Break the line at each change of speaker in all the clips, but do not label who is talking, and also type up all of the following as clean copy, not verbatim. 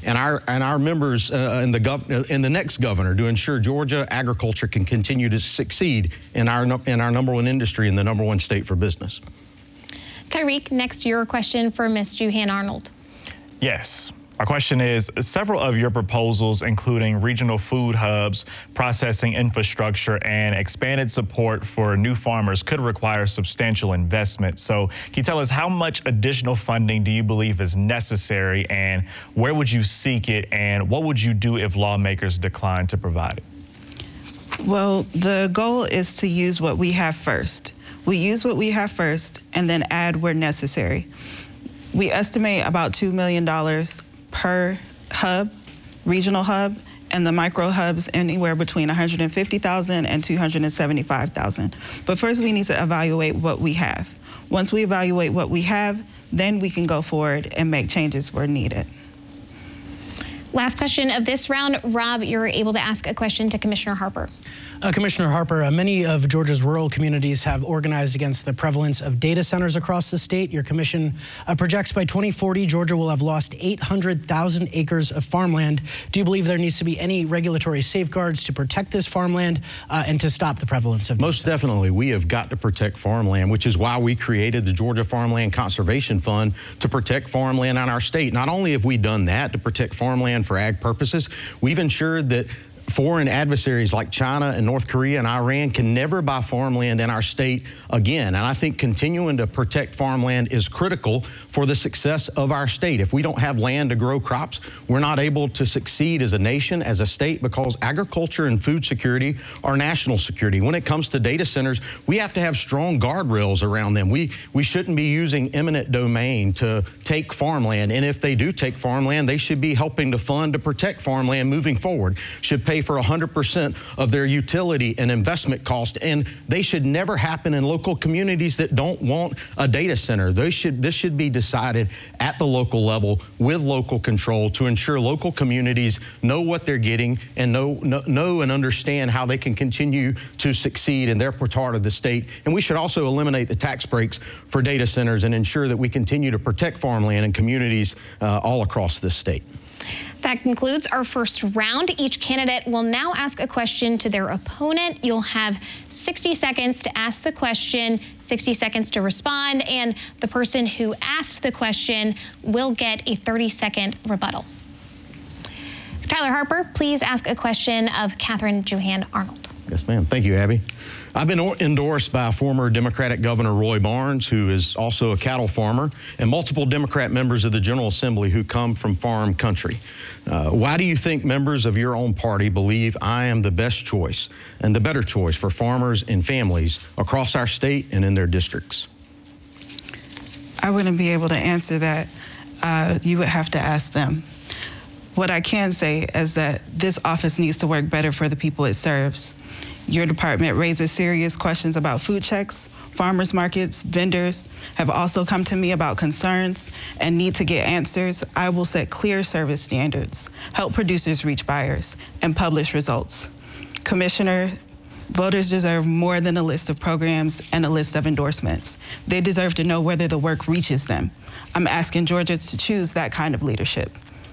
and our members and the next governor to ensure Georgia agriculture can continue to succeed in our number one industry and the number one state for business.
Tyreek, next your question for Ms. Juhan Arnold.
Yes. My question is, several of your proposals, including regional food hubs, processing infrastructure, and expanded support for new farmers, could require substantial investment. So can you tell us how much additional funding do you believe is necessary, and where would you seek it, and what would you do if lawmakers decline to provide it?
Well, the goal is to use what we have first. We use what we have first and then add where necessary. We estimate about $2 million per hub, regional hub, and the micro hubs anywhere between $150,000 and $275,000. But first we need to evaluate what we have. Once we evaluate what we have, then we can go forward and make changes where needed.
Last question of this round. Rob, you're able to ask a question to Commissioner Harper.
Commissioner Harper, many of Georgia's rural communities have organized against the prevalence of data centers across the state. Your commission projects by 2040, Georgia will have lost 800,000 acres of farmland. Do you believe there needs to be any regulatory safeguards to protect this farmland and to stop the prevalence of
Most definitely. We have got to protect farmland, which is why we created the Georgia Farmland Conservation Fund to protect farmland on our state. Not only have we done that to protect farmland for ag purposes, we've ensured that foreign adversaries like China and North Korea and Iran can never buy farmland in our state again. And I think continuing to protect farmland is critical for the success of our state. If we don't have land to grow crops, we're not able to succeed as a nation, as a state, because agriculture and food security are national security. When it comes to data centers, we have to have strong guardrails around them. We shouldn't be using eminent domain to take farmland. And if they do take farmland, they should be helping to fund to protect farmland moving forward. Should pay for 100% of their utility and investment cost, and they should never happen in local communities that don't want a data center. This should be decided at the local level with local control to ensure local communities know what they're getting and know and understand how they can continue to succeed in their part of the state. And we should also eliminate the tax breaks for data centers and ensure that we continue to protect farmland and communities all across this state.
That concludes our first round. Each candidate will now ask a question to their opponent. You'll have 60 seconds to ask the question, 60 seconds to respond, and the person who asked the question will get a 30-second rebuttal. Tyler Harper, please ask a question of Catherine Juhan Arnold.
Yes, ma'am. Thank you, Abby. I've been endorsed by former Democratic Governor Roy Barnes, who is also a cattle farmer, and multiple Democrat members of the General Assembly who come from farm country. Why do you think members of your own party believe I am the best choice and the better choice for farmers and families across our state and in their districts?
I wouldn't be able to answer that. You would have to ask them. What I can say is that this office needs to work better for the people it serves. Your department raises serious questions about food checks. Farmers markets, vendors have also come to me about concerns and need to get answers. I will set clear service standards, help producers reach buyers, and publish results. Commissioner, voters deserve more than a list of programs and a list of endorsements. They deserve to know whether the work reaches them. I'm asking Georgia to choose that kind of leadership.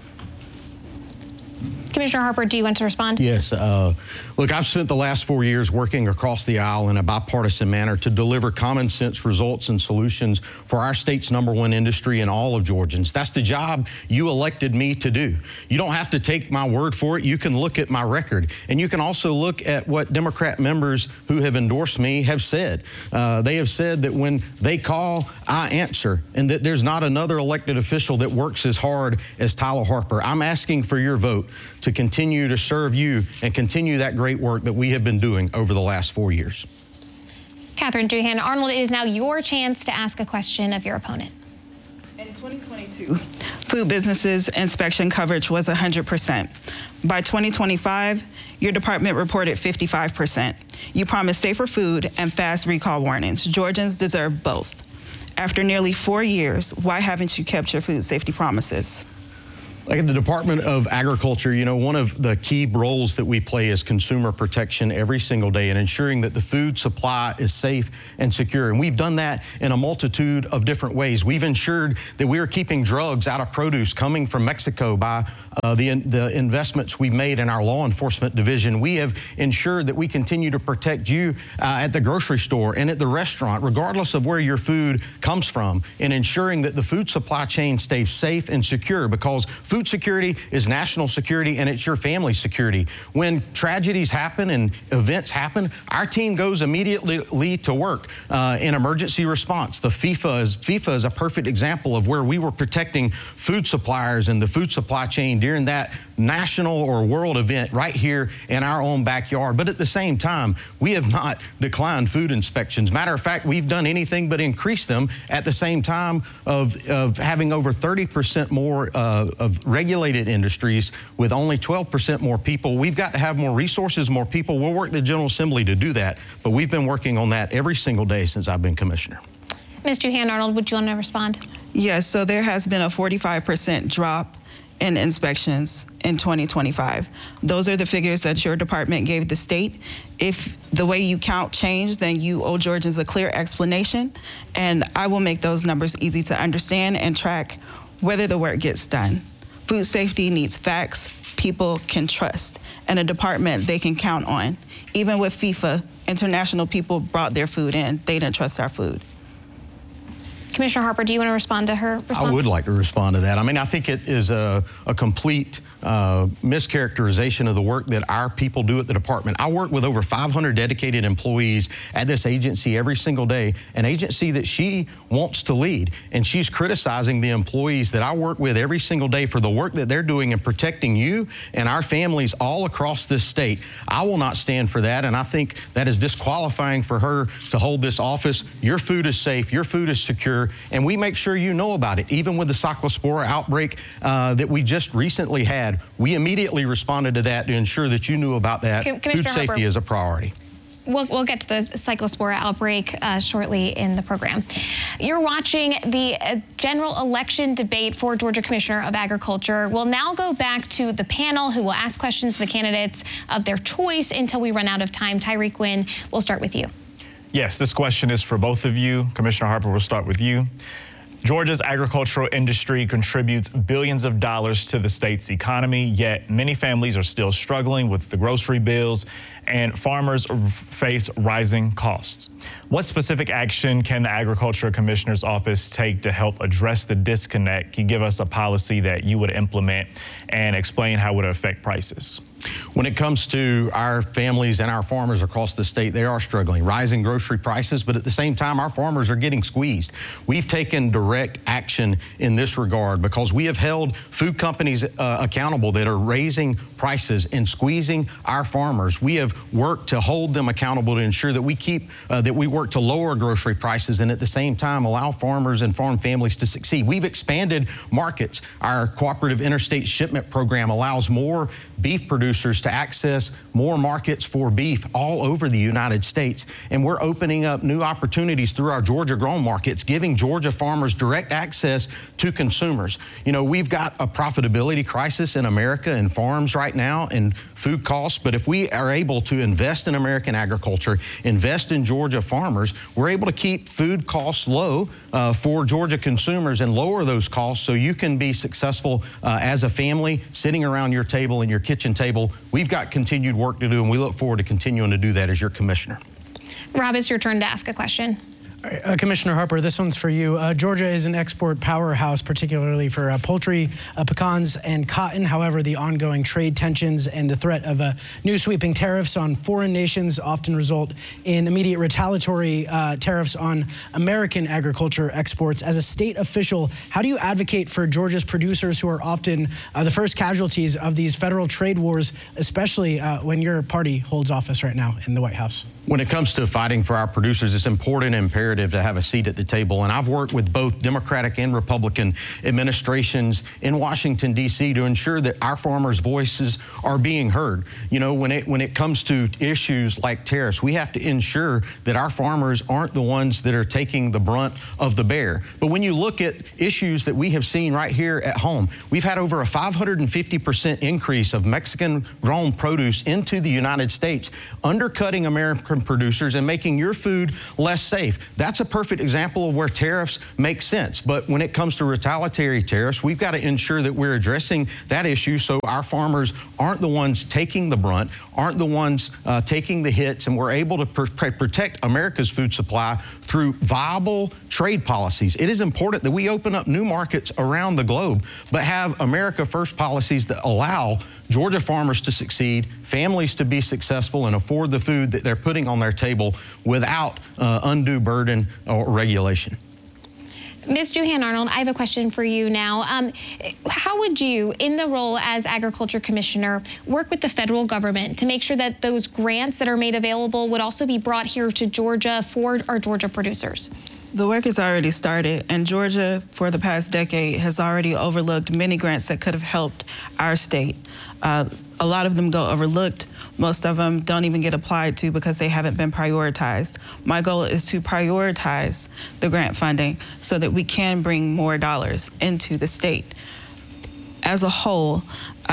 Commissioner Harper, do you want to respond?
Yes. Look, I've spent the last 4 years working across the aisle in a bipartisan manner to deliver common sense results and solutions for our state's #1 industry and all of Georgians. That's the job you elected me to do. You don't have to take my word for it. You can look at my record, and you can also look at what Democrat members who have endorsed me have said. They have said that when they call, I answer, and that there's not another elected official that works as hard as Tyler Harper. I'm asking for your vote to continue to serve you and continue that great work that we have been doing over the last 4 years.
Catherine Juhan Arnold, it is now your chance to ask a question of your opponent.
In 2022, food businesses inspection coverage was 100%. By 2025, your department reported 55%. You promised safer food and fast recall warnings. Georgians deserve both. After nearly 4 years, why haven't you kept your food safety promises?
Like at the Department of Agriculture, you know, one of the key roles that we play is consumer protection every single day and ensuring that the food supply is safe and secure. And we've done that in a multitude of different ways. We've ensured that we are keeping drugs out of produce coming from Mexico by the investments we've made in our law enforcement division. We have ensured that we continue to protect you at the grocery store and at the restaurant, regardless of where your food comes from, and ensuring that the food supply chain stays safe and secure, because food security is national security and it's your family's security. When tragedies happen and events happen, our team goes immediately to work in emergency response. The FIFA is a perfect example of where we were protecting food suppliers and the food supply chain during that national or world event right here in our own backyard. But at the same time, we have not declined food inspections. Matter of fact, we've done anything but increase them at the same time of having over 30% more of regulated industries with only 12% more people. We've got to have more resources, more people. We'll work the General Assembly to do that, but we've been working on that every single day since I've been commissioner.
Ms. Juhan Arnold, would you want to respond?
Yes, so there has been a 45% drop in inspections in 2025. Those are the figures that your department gave the state. If the way you count changed, then you owe Georgians a clear explanation, and I will make those numbers easy to understand and track whether the work gets done. Food safety needs facts people can trust, and a department they can count on. Even with FIFA, international people brought their food in. They didn't trust our food.
Commissioner Harper, do you want to respond to her response?
I would like to respond to that. I mean, I think it is a complete mischaracterization of the work that our people do at the department. I work with over 500 dedicated employees at this agency every single day, an agency that she wants to lead. And she's criticizing the employees that I work with every single day for the work that they're doing in protecting you and our families all across this state. I will not stand for that, and I think that is disqualifying for her to hold this office. Your food is safe, your food is secure, and we make sure you know about it. Even with the cyclospora outbreak that we just recently had, we immediately responded to that to ensure that you knew about that. Food safety is a priority.
We'll get to the cyclospora outbreak shortly in the program. You're watching the general election debate for Georgia Commissioner of Agriculture. We'll now go back to the panel, who will ask questions to the candidates of their choice until we run out of time. Tyreek Quinn, we'll start with you.
Yes, this question is for both of you. Commissioner Harper, we'll start with you. Georgia's agricultural industry contributes billions of dollars to the state's economy, yet many families are still struggling with the grocery bills and farmers face rising costs. What specific action can the Agriculture Commissioner's Office take to help address the disconnect? Can you give us a policy that you would implement and explain how it would affect prices?
When it comes to our families and our farmers across the state, they are struggling. Rising grocery prices, but at the same time, our farmers are getting squeezed. We've taken direct action in this regard because we have held food companies accountable that are raising prices and squeezing our farmers. We have worked to hold them accountable to ensure that we work to lower grocery prices and at the same time allow farmers and farm families to succeed. We've expanded markets. Our cooperative interstate shipment program allows more beef producers to access more markets for beef all over the United States. And we're opening up new opportunities through our Georgia Grown Markets, giving Georgia farmers direct access to consumers. You know, we've got a profitability crisis in America and farms right now and food costs, but if we are able to invest in American agriculture, invest in Georgia farmers, we're able to keep food costs low for Georgia consumers and lower those costs so you can be successful as a family sitting around your table and your kitchen table. We've got continued work to do, and we look forward to continuing to do that as your commissioner.
Rob, it's your turn to ask a question.
Commissioner Harper, this one's for you. Georgia is an export powerhouse, particularly for poultry, pecans, and cotton. However, the ongoing trade tensions and the threat of new sweeping tariffs on foreign nations often result in immediate retaliatory tariffs on American agriculture exports. As a state official, how do you advocate for Georgia's producers who are often the first casualties of these federal trade wars, especially when your party holds office right now in the White House?
When it comes to fighting for our producers, it's important and imperative imperative to have a seat at the table. And I've worked with both Democratic and Republican administrations in Washington, D.C. to ensure that our farmers' voices are being heard. You know, when it comes to issues like tariffs, we have to ensure that our farmers aren't the ones that are taking the brunt of the bear. But when you look at issues that we have seen right here at home, we've had over a 550% increase of Mexican-grown produce into the United States, undercutting American producers and making your food less safe. That's a perfect example of where tariffs make sense. But when it comes to retaliatory tariffs, we've got to ensure that we're addressing that issue so our farmers aren't the ones taking the brunt, aren't the ones taking the hits, and we're able to protect America's food supply through viable trade policies. It is important that we open up new markets around the globe, but have America First policies that allow Georgia farmers to succeed, families to be successful, and afford the food that they're putting on their table without undue burden or regulation.
Ms. Juhan Arnold, I have a question for you now. How would you, in the role as Agriculture Commissioner, work with the federal government to make sure that those grants that are made available would also be brought here to Georgia for our Georgia producers?
The work has already started, and Georgia, for the past decade, has already overlooked many grants that could have helped our state. A lot of them go overlooked. Most of them don't even get applied to because they haven't been prioritized. My goal is to prioritize the grant funding so that we can bring more dollars into the state. As a whole,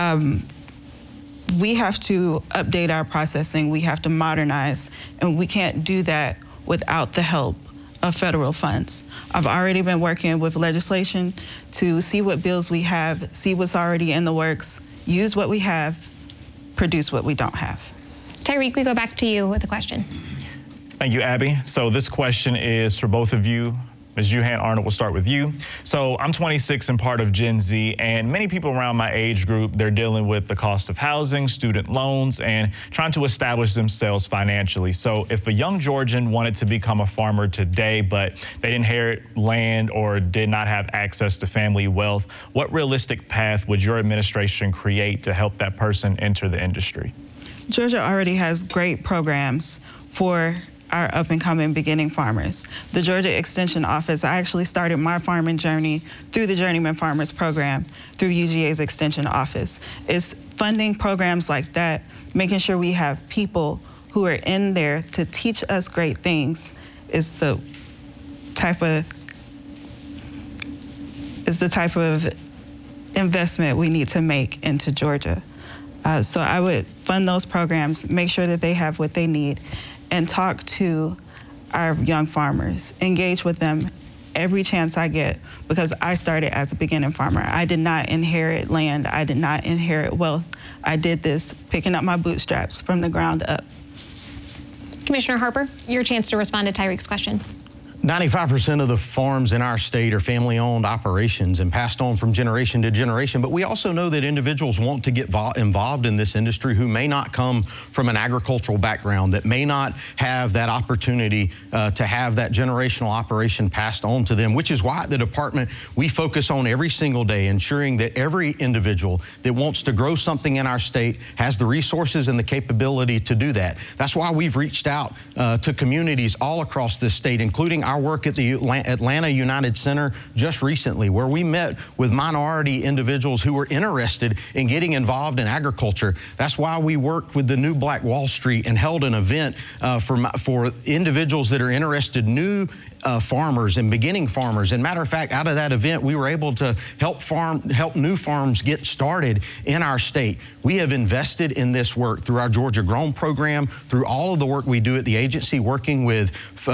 we have to update our processing, we have to modernize, and we can't do that without the help of federal funds. I've already been working with legislation to see what bills we have, see what's already in the works, use what we have, produce what we don't have.
Tyreek, we go back to you with a question.
Thank you, Abby. So this question is for both of you. Ms. Juhan Arnold, we'll start with you. So I'm 26 and part of Gen Z, and many people around my age group, they're dealing with the cost of housing, student loans, and trying to establish themselves financially. So if a young Georgian wanted to become a farmer today, but they didn't inherit land or did not have access to family wealth, what realistic path would your administration create to help that person enter the industry?
Georgia already has great programs for our up-and-coming beginning farmers. The Georgia Extension Office, I actually started my farming journey through the Journeyman Farmers Program through UGA's Extension Office. It's funding programs like that, making sure we have people who are in there to teach us great things is the type of investment we need to make into Georgia. So I would fund those programs, make sure that they have what they need, and talk to our young farmers, engage with them every chance I get, because I started as a beginning farmer. I did not inherit land. I did not inherit wealth. I did this picking up my bootstraps from the ground up.
Commissioner Harper, your chance to respond to Tyreek's question.
95% of the farms in our state are family-owned operations and passed on from generation to generation. But we also know that individuals want to get involved in this industry who may not come from an agricultural background, that may not have that opportunity to have that generational operation passed on to them, which is why at the department we focus on every single day ensuring that every individual that wants to grow something in our state has the resources and the capability to do that. That's why we've reached out to communities all across this state, including our work at the Atlanta United Center just recently, where we met with minority individuals who were interested in getting involved in agriculture. That's why we worked with the New Black Wall Street and held an event for individuals that are interested, new farmers and beginning farmers. And matter of fact, out of that event, we were able to help new farms get started in our state. We have invested in this work through our Georgia Grown program, through all of the work we do at the agency, working with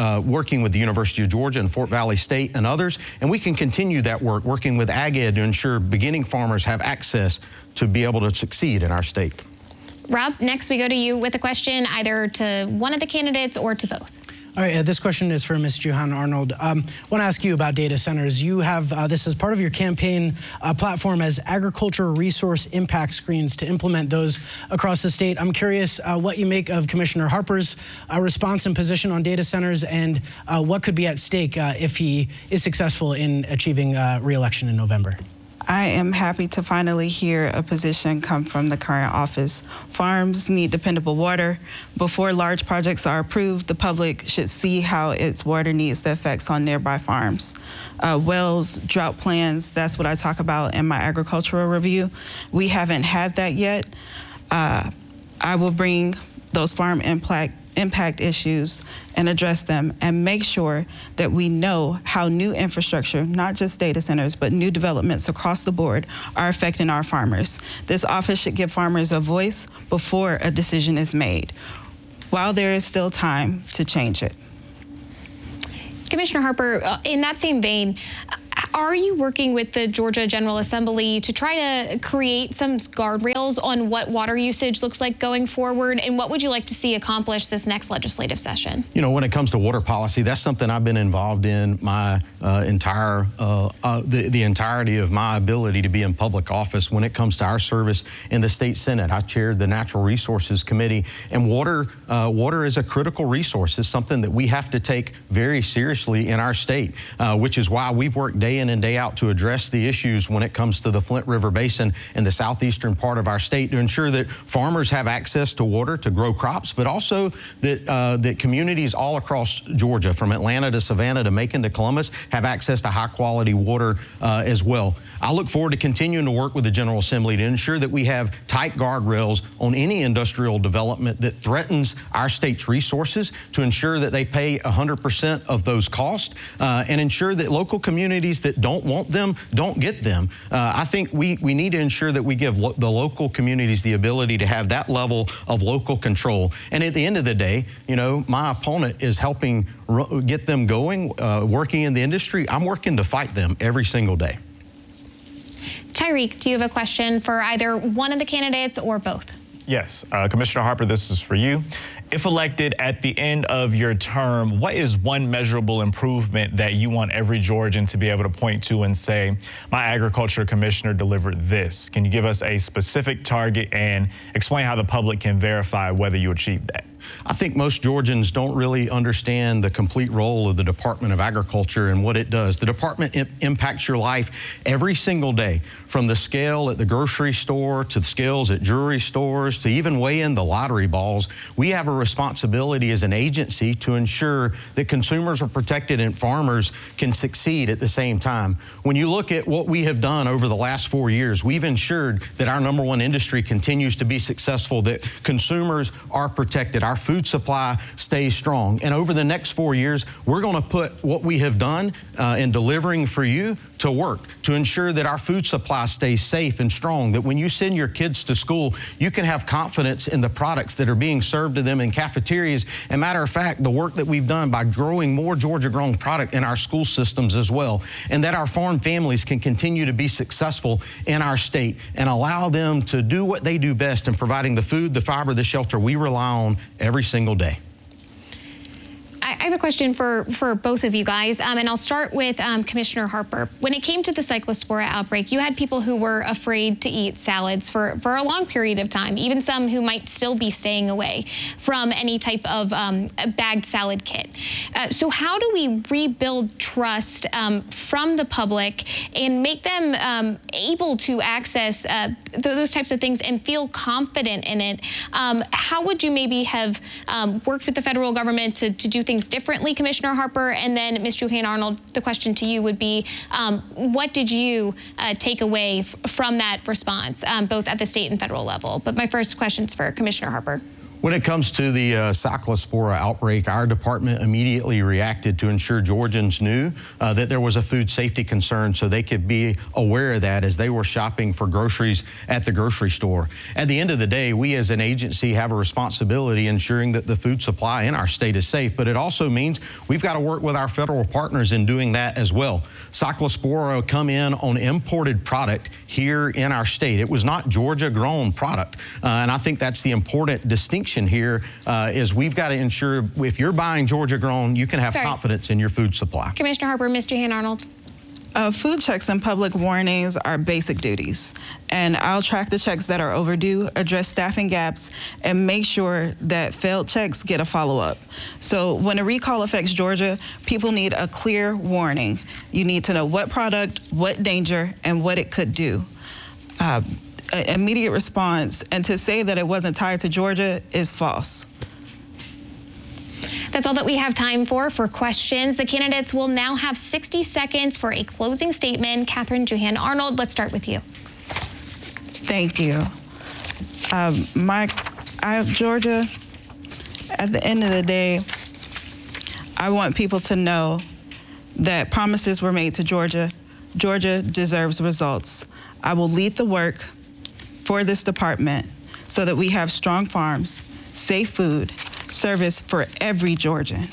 the University of Georgia and Fort Valley State and others. And we can continue that work, working with Ag Ed to ensure beginning farmers have access to be able to succeed in our state.
Rob, next we go to you with a question either to one of the candidates or to both.
All right, this question is for Ms. Juhan Arnold. I want to ask you about data centers. You have this as part of your campaign platform as agriculture resource impact screens to implement those across the state. I'm curious what you make of Commissioner Harper's response and position on data centers, and what could be at stake if he is successful in achieving re-election in November.
I am happy to finally hear a position come from the current office. Farms need dependable water. Before large projects are approved, the public should see how its water needs the effects on nearby farms. Wells, drought plans, that's what I talk about in my agricultural review. We haven't had that yet. I will bring those farm impact issues and address them and make sure that we know how new infrastructure, not just data centers, but new developments across the board are affecting our farmers. This office should give farmers a voice before a decision is made, while there is still time to change it.
Commissioner Harper, in that same vein, are you working with the Georgia General Assembly to try to create some guardrails on what water usage looks like going forward? And what would you like to see accomplished this next legislative session?
You know, when it comes to water policy, that's something I've been involved in my the entirety of my ability to be in public office. When it comes to our service in the state Senate, I chaired the Natural Resources Committee, and water is a critical resource. It's something that we have to take very seriously in our state, which is why we've worked day in and day out to address the issues when it comes to the Flint River Basin and the southeastern part of our state to ensure that farmers have access to water to grow crops, but also that communities all across Georgia, from Atlanta to Savannah to Macon to Columbus, have access to high quality water as well. I look forward to continuing to work with the General Assembly to ensure that we have tight guardrails on any industrial development that threatens our state's resources, to ensure that they pay 100% of those costs and ensure that local communities that don't want them don't get them. I think we need to ensure that we give the local communities the ability to have that level of local control. And at the end of the day, you know, my opponent is helping get them going, working in the industry. I'm working to fight them every single day.
Tyreek, do you have a question for either one of the candidates or both?
Yes, Commissioner Harper, this is for you. If elected at the end of your term, what is one measurable improvement that you want every Georgian to be able to point to and say, my agriculture commissioner delivered this? Can you give us a specific target and explain how the public can verify whether you achieved that?
I think most Georgians don't really understand the complete role of the Department of Agriculture and what it does. The department impacts your life every single day, from the scale at the grocery store to the scales at jewelry stores to even weigh in the lottery balls. We have a responsibility as an agency to ensure that consumers are protected and farmers can succeed at the same time. When you look at what we have done over the last 4 years, we've ensured that our #1 industry continues to be successful, that consumers are protected, our food supply stays strong. And over the next 4 years, we're going to put what we have done in delivering for you to work, to ensure that our food supply stays safe and strong, that when you send your kids to school, you can have confidence in the products that are being served to them in cafeterias. And matter of fact, the work that we've done by growing more Georgia-grown product in our school systems as well, and that our farm families can continue to be successful in our state and allow them to do what they do best in providing the food, the fiber, the shelter we rely on every single day.
I have a question for both of you guys, and I'll start with Commissioner Harper. When it came to the Cyclospora outbreak, you had people who were afraid to eat salads for a long period of time, even some who might still be staying away from any type of bagged salad kit. So how do we rebuild trust from the public and make them able to access those types of things and feel confident in it? How would you maybe have worked with the federal government to do things differently, Commissioner Harper? And then Ms. Juhane Arnold, the question to you would be, what did you take away from that response, both at the state and federal level? But my first question is for Commissioner Harper.
When it comes to the Cyclospora outbreak, our department immediately reacted to ensure Georgians knew that there was a food safety concern, so they could be aware of that as they were shopping for groceries at the grocery store. At the end of the day, we as an agency have a responsibility ensuring that the food supply in our state is safe, but it also means we've got to work with our federal partners in doing that as well. Cyclospora come in on imported product here in our state. It was not Georgia-grown product, and I think that's the important distinction here is we've got to ensure if you're buying Georgia grown, you can have confidence in your food supply.
Commissioner Harper, Ms. Juhane Arnold.
Food checks and public warnings are basic duties, and I'll track the checks that are overdue, address staffing gaps, and make sure that failed checks get a follow-up. So when a recall affects Georgia, people need a clear warning. You need to know what product, what danger, and what it could do. Immediate response, and to say that it wasn't tied to Georgia is false.
That's all that we have time for questions. The candidates will now have 60 seconds for a closing statement. Catherine Juhan Arnold, let's start with you.
Thank you. Georgia, at the end of the day, I want people to know that promises were made to Georgia. Georgia deserves results. I will lead the work for this department so that we have strong farms, safe food, service for every Georgian.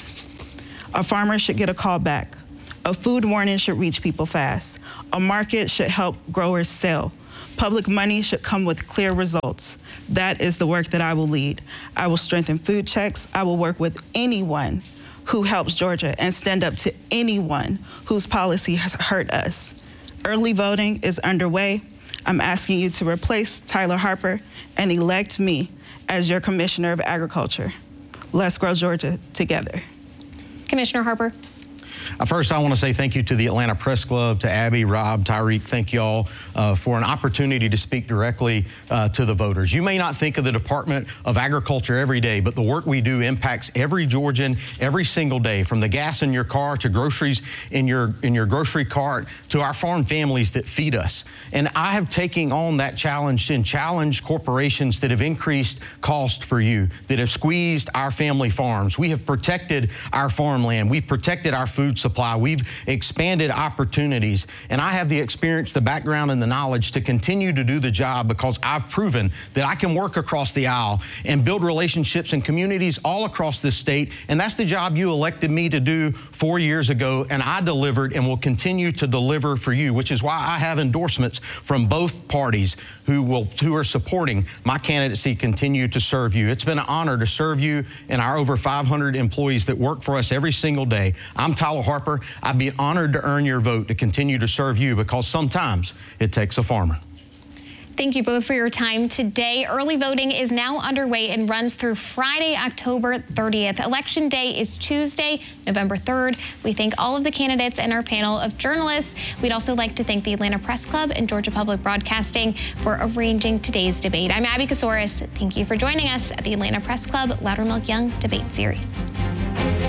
A farmer should get a call back. A food warning should reach people fast. A market should help growers sell. Public money should come with clear results. That is the work that I will lead. I will strengthen food checks. I will work with anyone who helps Georgia and stand up to anyone whose policy has hurt us. Early voting is underway. I'm asking you to replace Tyler Harper and elect me as your Commissioner of Agriculture. Let's grow Georgia together.
Commissioner Harper.
First, I want to say thank you to the Atlanta Press Club, to Abby, Rob, Tyreek. Thank you all for an opportunity to speak directly to the voters. You may not think of the Department of Agriculture every day, but the work we do impacts every Georgian every single day, from the gas in your car to groceries in your grocery cart to our farm families that feed us. And I have taken on that challenge and challenged corporations that have increased cost for you, that have squeezed our family farms. We have protected our farmland. We've protected our food supply. We've expanded opportunities. And I have the experience, the background, and the knowledge to continue to do the job because I've proven that I can work across the aisle and build relationships in communities all across this state. And that's the job you elected me to do 4 years ago. And I delivered and will continue to deliver for you, which is why I have endorsements from both parties who are supporting my candidacy continue to serve you. It's been an honor to serve you and our over 500 employees that work for us every single day. I'm Tyler Harper. I'd be honored to earn your vote to continue to serve you because sometimes it takes a farmer.
Thank you both for your time today. Early voting is now underway and runs through Friday, October 30th. Election Day is Tuesday, November 3rd. We thank all of the candidates and our panel of journalists. We'd also like to thank the Atlanta Press Club and Georgia Public Broadcasting for arranging today's debate. I'm Abby Kasoris. Thank you for joining us at the Atlanta Press Club Loudermilk Young Debate Series.